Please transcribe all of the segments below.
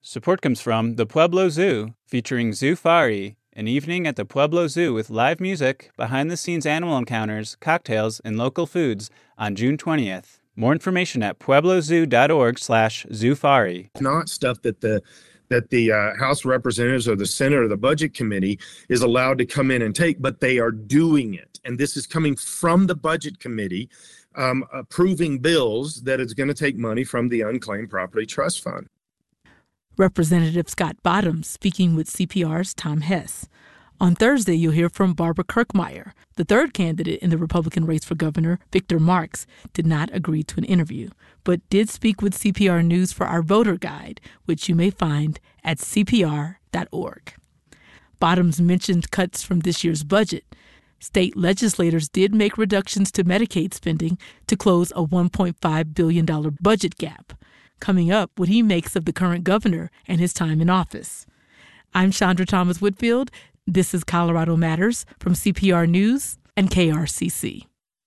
Support comes from the Pueblo Zoo, featuring Zoofari, an evening at the Pueblo Zoo with live music, behind-the-scenes animal encounters, cocktails, and local foods on June 20th. More information at pueblozoo.org/zoofari. Not stuff that the House of Representatives or the Senate or the Budget Committee is allowed to come in and take, but they are doing it. And this is coming from the Budget Committee, approving bills that is going to take money from the Unclaimed Property Trust Fund. Representative Scott Bottoms speaking with CPR's Tom Hess. On Thursday, you'll hear from Barbara Kirkmeyer. The third candidate in the Republican race for governor, Victor Marx, did not agree to an interview, but did speak with CPR News for our voter guide, which you may find at cpr.org. Bottoms mentioned cuts from this year's budget. State legislators did make reductions to Medicaid spending to close a $1.5 billion budget gap. Coming up, what he makes of the current governor and his time in office. I'm Chandra Thomas Whitfield. This is Colorado Matters from CPR News and KRCC.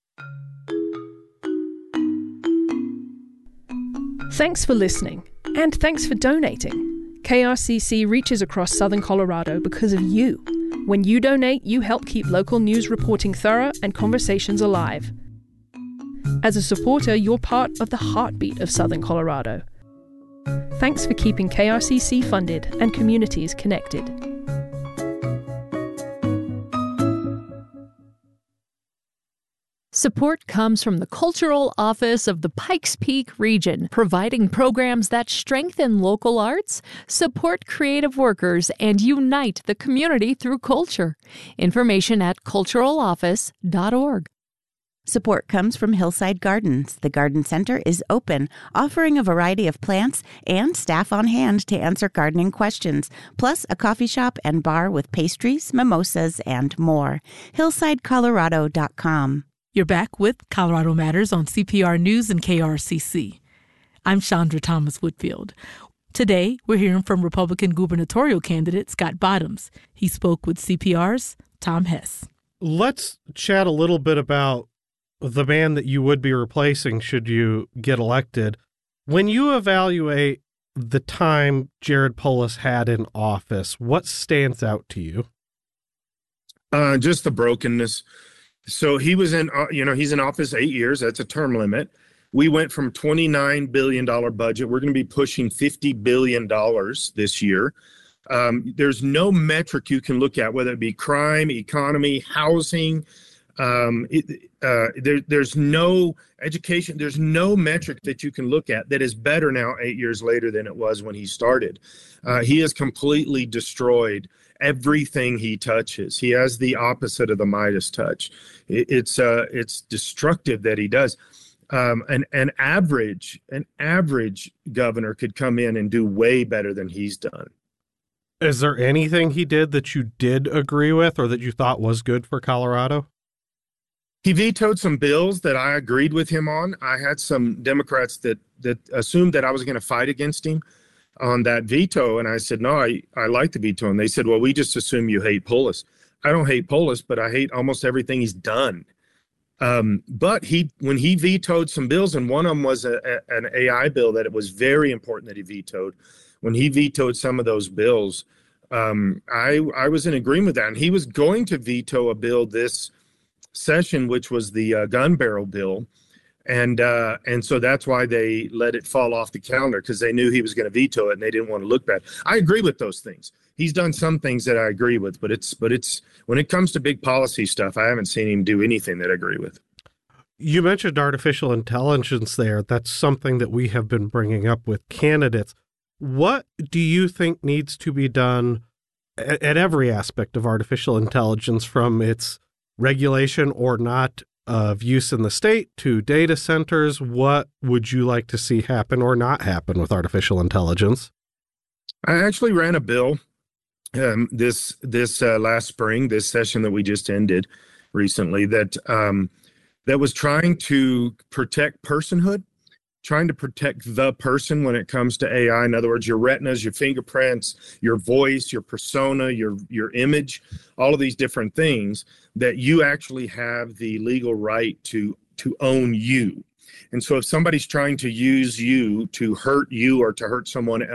Thanks for listening, and thanks for donating. KRCC reaches across southern Colorado because of you. When you donate, you help keep local news reporting thorough and conversations alive. As a supporter, you're part of the heartbeat of southern Colorado. Thanks for keeping KRCC funded and communities connected. Support comes from the Cultural Office of the Pikes Peak region, providing programs that strengthen local arts, support creative workers, and unite the community through culture. Information at culturaloffice.org. Support comes from Hillside Gardens. The garden center is open, offering a variety of plants and staff on hand to answer gardening questions, plus a coffee shop and bar with pastries, mimosas, and more. HillsideColorado.com. You're back with Colorado Matters on CPR News and KRCC. I'm Chandra Thomas Whitfield. Today, we're hearing from Republican gubernatorial candidate Scott Bottoms. He spoke with CPR's Tom Hess. Let's chat a little bit about the man that you would be replacing should you get elected. When you evaluate the time Jared Polis had in office, what stands out to you? Just the brokenness. So he was he's in office 8 years. That's a term limit. We went from $29 billion budget. We're going to be pushing $50 billion this year. There's no metric you can look at, whether it be crime, economy, housing. There's no education. There's no metric that you can look at that is better now 8 years later than it was when he started. He has completely destroyed everything he touches. He has the opposite of the Midas touch. It's destructive that he does. An average governor could come in and do way better than he's done. Is there anything he did that you did agree with or that you thought was good for Colorado? He vetoed some bills that I agreed with him on. I had some Democrats that assumed that I was going to fight against him on that veto. And I said, no, I like the veto. And they said, well, we just assume you hate Polis. I don't hate Polis, but I hate almost everything he's done. But when he vetoed some bills, and one of them was an AI bill that it was very important that he vetoed. When he vetoed some of those bills, I was in agreement with that. And he was going to veto a bill this session, which was the gun barrel bill. And so that's why they let it fall off the calendar, because they knew he was going to veto it and they didn't want to look bad. I agree with those things. He's done some things that I agree with, but it's when it comes to big policy stuff, I haven't seen him do anything that I agree with. You mentioned artificial intelligence there. That's something that we have been bringing up with candidates. What do you think needs to be done at every aspect of artificial intelligence, from its regulation or not of use in the state to data centers? What would you like to see happen or not happen with artificial intelligence? I actually ran a bill this last spring, this session that we just ended recently, that was trying to protect personhood, trying to protect the person when it comes to AI. In other words, your retinas, your fingerprints, your voice, your persona, your image, all of these different things, that you actually have the legal right to own you. And so if somebody's trying to use you to hurt you or to hurt someone else,